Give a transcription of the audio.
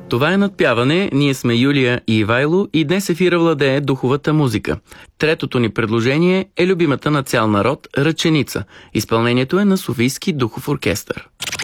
Това е Надпяване, ние сме Юлия и Ивайло и днес ефира владее духовата музика. Третото ни предложение е любимата на цял народ Ръченица. Изпълнението е на Софийски духов оркестър.